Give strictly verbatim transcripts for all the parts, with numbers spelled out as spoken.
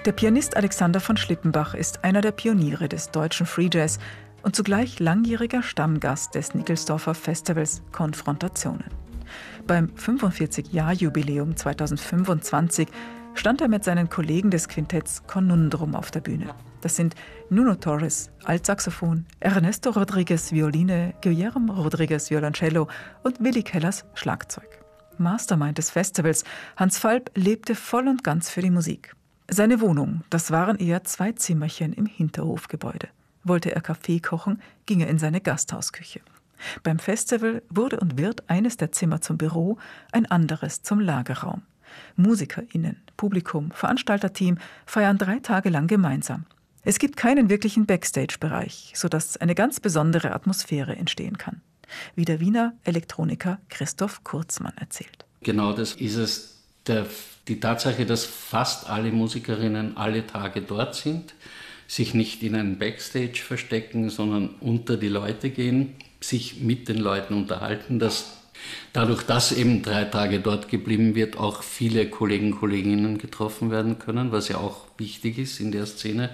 Der Pianist Alexander von Schlippenbach ist einer der Pioniere des deutschen Free Jazz und zugleich langjähriger Stammgast des Nickelsdorfer Festivals Konfrontationen. Beim fünfundvierzig-Jahr-Jubiläum zweitausendfünfundzwanzig stand er mit seinen Kollegen des Quintetts Conundrum auf der Bühne. Das sind Nuno Torres, Altsaxophon, Ernesto Rodriguez, Violine, Guillermo Rodriguez, Violoncello und Willi Kellers, Schlagzeug. Mastermind des Festivals, Hans Falb, lebte voll und ganz für die Musik. Seine Wohnung, das waren eher zwei Zimmerchen im Hinterhofgebäude. Wollte er Kaffee kochen, ging er in seine Gasthausküche. Beim Festival wurde und wird eines der Zimmer zum Büro, ein anderes zum Lagerraum. MusikerInnen, Publikum, Veranstalterteam feiern drei Tage lang gemeinsam. Es gibt keinen wirklichen Backstage-Bereich, sodass eine ganz besondere Atmosphäre entstehen kann. Wie der Wiener Elektroniker Christoph Kurzmann erzählt. Genau das ist es. Der, die Tatsache, dass fast alle Musikerinnen alle Tage dort sind, sich nicht in einen Backstage verstecken, sondern unter die Leute gehen, sich mit den Leuten unterhalten, dass dadurch, dass eben drei Tage dort geblieben wird, auch viele Kollegen und Kolleginnen getroffen werden können, was ja auch wichtig ist in der Szene.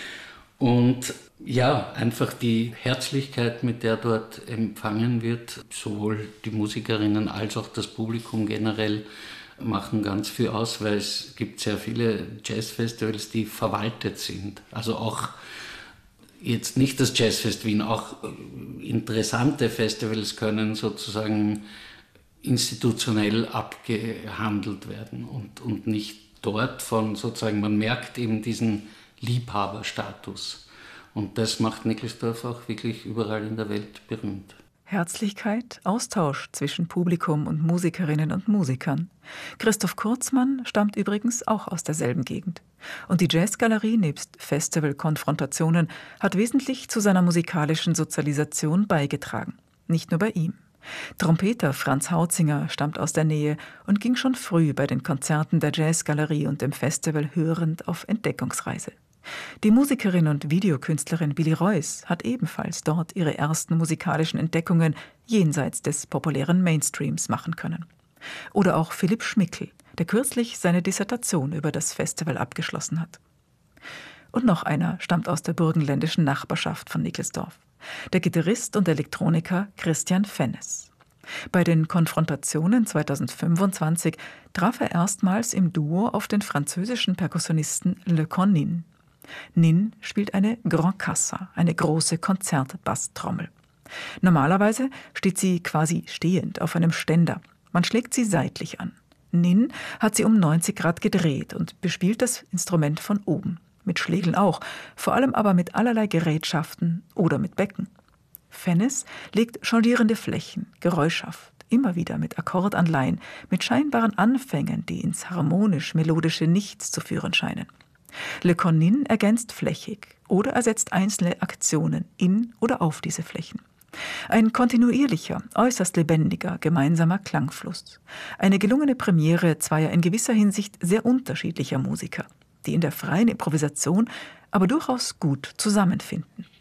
Und ja, einfach die Herzlichkeit, mit der dort empfangen wird, sowohl die Musikerinnen als auch das Publikum generell, machen ganz viel aus, weil es gibt sehr viele Jazzfestivals, die verwaltet sind. Also auch jetzt nicht das Jazzfest Wien, auch interessante Festivals können sozusagen institutionell abgehandelt werden und, und nicht dort von sozusagen, man merkt eben diesen Liebhaberstatus. Und das macht Nickelsdorf auch wirklich überall in der Welt berühmt. Herzlichkeit, Austausch zwischen Publikum und Musikerinnen und Musikern. Christoph Kurzmann stammt übrigens auch aus derselben Gegend. Und die Jazzgalerie nebst Festival-Konfrontationen hat wesentlich zu seiner musikalischen Sozialisation beigetragen. Nicht nur bei ihm. Trompeter Franz Hautzinger stammt aus der Nähe und ging schon früh bei den Konzerten der Jazzgalerie und dem Festival hörend auf Entdeckungsreise. Die Musikerin und Videokünstlerin Billy Reuss hat ebenfalls dort ihre ersten musikalischen Entdeckungen jenseits des populären Mainstreams machen können. Oder auch Philipp Schmickel, der kürzlich seine Dissertation über das Festival abgeschlossen hat. Und noch einer stammt aus der burgenländischen Nachbarschaft von Nickelsdorf, der Gitarrist und Elektroniker Christian Fennes. Bei den Konfrontationen zweitausendfünfundzwanzig traf er erstmals im Duo auf den französischen Perkussionisten Le Connin. Nin spielt eine Grand Cassa, eine große Konzertbasstrommel. Normalerweise steht sie quasi stehend auf einem Ständer. Man schlägt sie seitlich an. Nin hat sie um neunzig Grad gedreht und bespielt das Instrument von oben. Mit Schlägeln auch, vor allem aber mit allerlei Gerätschaften oder mit Becken. Fennes legt changierende Flächen, geräuschhaft, immer wieder mit Akkordanleihen, mit scheinbaren Anfängen, die ins harmonisch-melodische Nichts zu führen scheinen. Le Connin ergänzt flächig oder ersetzt einzelne Aktionen in oder auf diese Flächen. Ein kontinuierlicher, äußerst lebendiger, gemeinsamer Klangfluss. Eine gelungene Premiere zweier in gewisser Hinsicht sehr unterschiedlicher Musiker, die in der freien Improvisation aber durchaus gut zusammenfinden.